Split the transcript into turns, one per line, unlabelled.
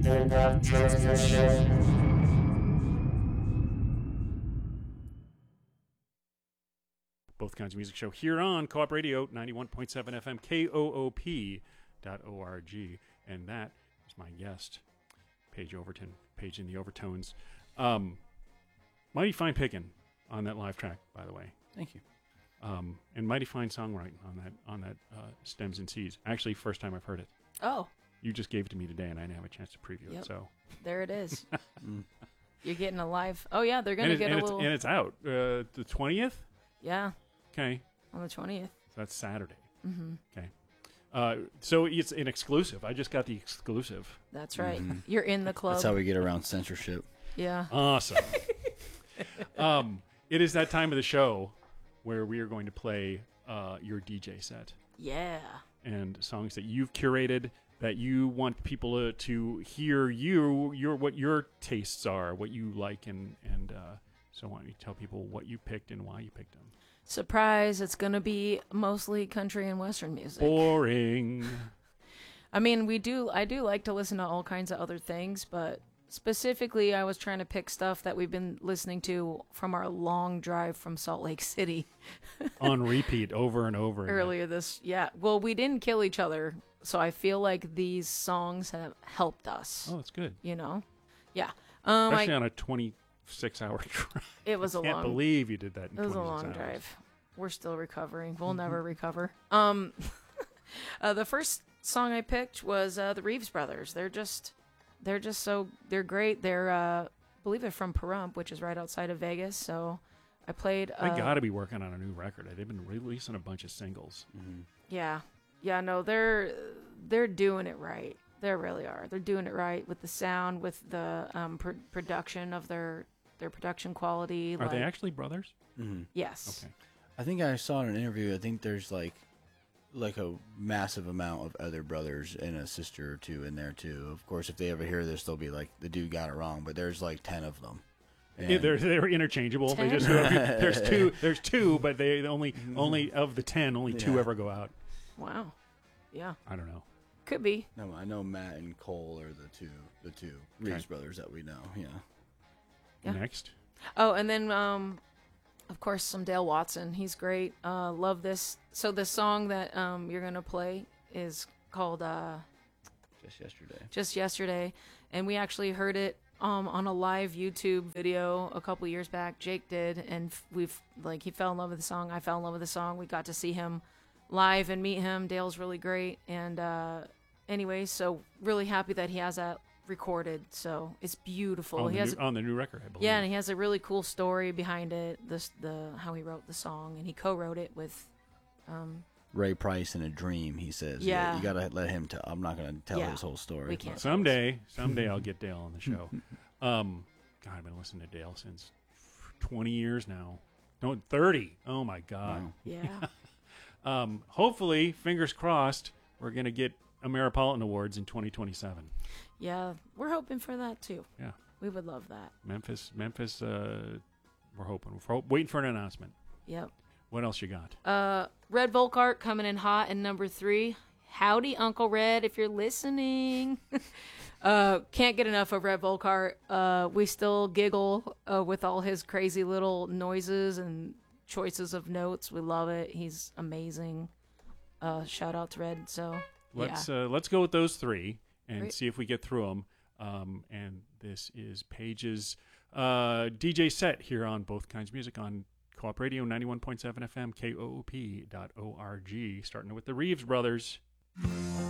Both Kinds of Music show here on Co-op Radio 91.7 FM KOOP.org. And that is my guest, Paige Overton, Paige in the Overtones. Mighty fine picking on that live track, by the way.
Thank you.
And mighty fine songwriting on that Stems and Seas. Actually, first time I've heard it.
Oh.
You just gave it to me today, and I didn't have a chance to preview it. So
there it is. You're getting a live. Oh yeah, they're gonna get a little.
And it's out the 20th.
Yeah.
Okay.
On the 20th.
So that's Saturday.
Mm-hmm.
Okay. So it's an exclusive. I just got the exclusive.
That's right. Mm-hmm. You're in the club.
That's how we get around censorship.
Yeah.
Awesome. It is that time of the show where we are going to play your DJ set.
Yeah.
And songs that you've curated that you want people to hear what your tastes are, what you like, and so why don't you tell people what you picked and why you picked them?
Surprise, it's going to be mostly country and western music.
Boring.
I mean, I do like to listen to all kinds of other things, but specifically I was trying to pick stuff that we've been listening to from our long drive from Salt Lake City.
On repeat over and over again.
Earlier well, we didn't kill each other, so I feel like these songs have helped us.
Oh, that's good.
You know? Yeah.
Especially on a 26-hour drive.
It was a long...
I can't believe you did that in 26 hours.
It was a long drive. We're still recovering. We'll never recover. The first song I picked was the Reeves Brothers. They're great. I believe they're from Pahrump, which is right outside of Vegas. So I played.
They got to be working on a new record. They've been releasing a bunch of singles.
Mm-hmm.
Yeah. No, they're doing it right. They really are. They're doing it right with the sound, with the production of their production quality.
Are they actually brothers?
Mm-hmm.
Yes.
Okay.
I think I saw in an interview. I think there's like a massive amount of other brothers and a sister or two in there too. Of course, if they ever hear this, they'll be like, "The dude got it wrong." But there's like 10 of them.
Yeah, they're interchangeable.
10?
They just there's two, but they only of the 10, only 2 ever go out.
Wow. Yeah.
I don't know.
Could be.
No, I know Matt and Cole are the two Reeves brothers that we know. Yeah.
Next.
Oh, and then of course some Dale Watson. He's great. Love this. So the song that you're gonna play is called Just Yesterday, and we actually heard it on a live YouTube video a couple years back. Jake did, and he fell in love with the song. I fell in love with the song. We got to see him live and meet him. Dale's really great, and anyway, so really happy that he has that recorded. So it's beautiful.
On the new record, I believe.
Yeah, and he has a really cool story behind it. How he wrote the song, and he co-wrote it with
Ray Price in A Dream. He says,
Yeah.
you gotta let him tell. I'm not gonna tell his whole story.
We can't.
Someday I'll get Dale on the show. God, I've been listening to Dale since 20 years now. No, 30. Oh my God.
Wow.
Yeah.
Hopefully, fingers crossed, we're gonna get Ameripolitan Awards in 2027.
Yeah, we're hoping for that too.
Yeah,
we would love that.
Memphis. We're hoping. We're waiting for an announcement.
Yep.
What else you got?
Red Volkart coming in hot in number 3. Howdy, Uncle Red, if you're listening. Can't get enough of Red Volkart. We still giggle with all his crazy little noises and choices of notes. We love it. He's amazing. Shout out to Red. So
let's go with those 3 and
Great.
see if we get through them. And this is Paige's DJ set here on Both Kinds of Music on Co-op Radio 91.7 FM KOOP.org, starting with the Reeves Brothers.